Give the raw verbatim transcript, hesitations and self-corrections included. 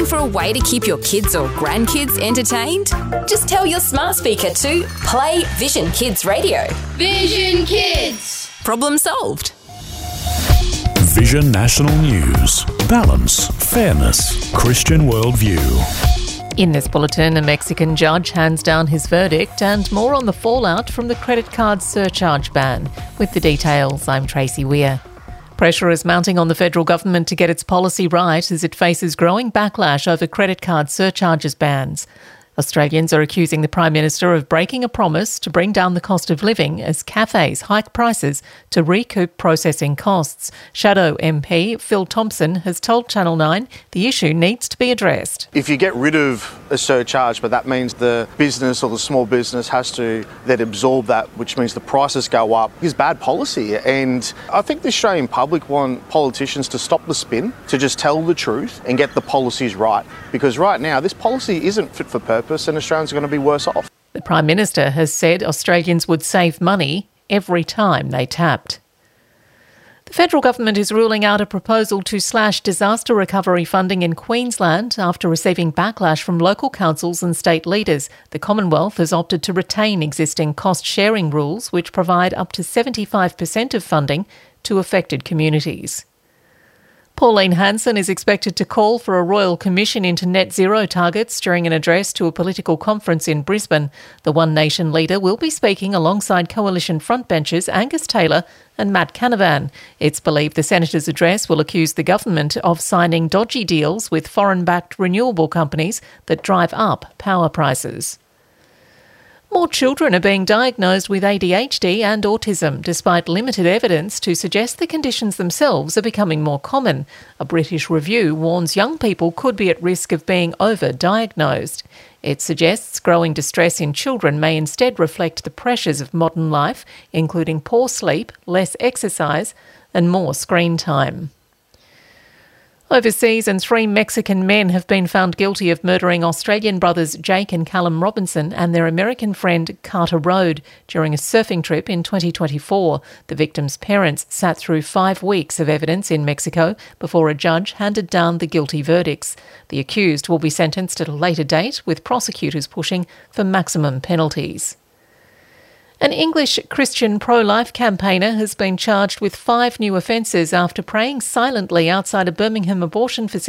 Looking for a way to keep your kids or grandkids entertained? Just tell your smart speaker to play Vision Kids Radio. Vision Kids! Problem solved. Vision National News. Balance, fairness, Christian worldview. In this bulletin, a Mexican judge hands down his verdict and more on the fallout from the credit card surcharge ban. With the details, I'm Tracy Weir. Pressure is mounting on the federal government to get its policy right as it faces growing backlash over credit card surcharges bans. Australians are accusing the Prime Minister of breaking a promise to bring down the cost of living as cafes hike prices to recoup processing costs. Shadow M P Phil Thompson has told Channel nine the issue needs to be addressed. If you get rid of a surcharge, but that means the business or the small business has to then absorb that, which means the prices go up, is bad policy. And I think the Australian public want politicians to stop the spin, to just tell the truth and get the policies right. Because right now, this policy isn't fit for purpose and Australians are going to be worse off. The Prime Minister has said Australians would save money every time they tapped. The federal government is ruling out a proposal to slash disaster recovery funding in Queensland after receiving backlash from local councils and state leaders. The Commonwealth has opted to retain existing cost-sharing rules which provide up to seventy-five percent of funding to affected communities. Pauline Hanson is expected to call for a royal commission into net zero targets during an address to a political conference in Brisbane. The One Nation leader will be speaking alongside coalition frontbenchers Angus Taylor and Matt Canavan. It's believed the senator's address will accuse the government of signing dodgy deals with foreign-backed renewable companies that drive up power prices. More children are being diagnosed with A D H D and autism, despite limited evidence to suggest the conditions themselves are becoming more common. A British review warns young people could be at risk of being over-diagnosed. It suggests growing distress in children may instead reflect the pressures of modern life, including poor sleep, less exercise, and more screen time. Overseas, and three Mexican men have been found guilty of murdering Australian brothers Jake and Callum Robinson and their American friend Carter Rode during a surfing trip in twenty twenty-four. The victims' parents sat through five weeks of evidence in Mexico before a judge handed down the guilty verdicts. The accused will be sentenced at a later date, with prosecutors pushing for maximum penalties. An English Christian pro-life campaigner has been charged with five new offences after praying silently outside a Birmingham abortion facility